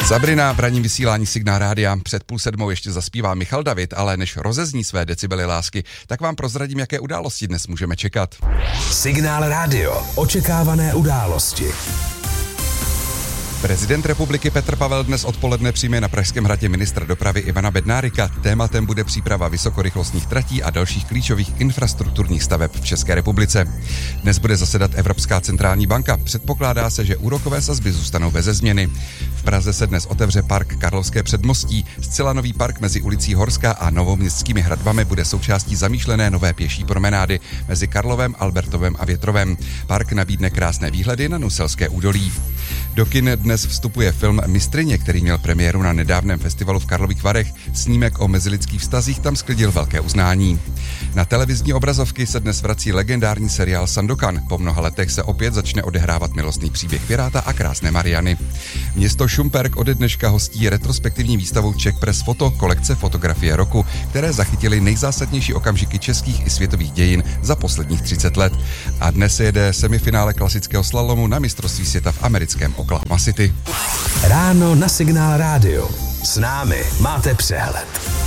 Zabrina v ranním vysílání Signál rádia. Před 6:30 ještě zaspívá Michal David, ale než rozezní své decibely lásky, tak vám prozradím, jaké události dnes můžeme čekat. Signál rádio. Očekávané události. Prezident republiky Petr Pavel dnes odpoledne přijme na Pražském hradě ministra dopravy Ivana Bednárika. Tématem bude příprava vysokorychlostních tratí a dalších klíčových infrastrukturních staveb v České republice. Dnes bude zasedat Evropská centrální banka. Předpokládá se, že úrokové sazby zůstanou beze změny. V Praze se dnes otevře park Karlovské předmostí. Zcela nový park mezi ulicí Horská a Novoměstskými hradbami bude součástí zamýšlené nové pěší promenády mezi Karlovem, Albertovem a Větrovem. Park nabídne krásné výhledy na Nuselské údolí. Do kin dnes vstupuje film Mistryně, který měl premiéru na nedávném festivalu v Karlových Varech. Snímek o mezilidských vztazích tam sklidil velké uznání. Na televizní obrazovky se dnes vrací legendární seriál Sandokan. Po mnoha letech se opět začne odehrávat milostný příběh Piráta a krásné Mariany. Město Šumperk ode dneška hostí retrospektivní výstavu Czech Press Photo kolekce fotografie roku, které zachytily nejzásadnější okamžiky českých i světových dějin za posledních 30 let. A dnes se jede semifinále klasického slalomu na mistrovství světa v americkém Oklahoma City. Ráno na Signál rádio. S námi máte přehled.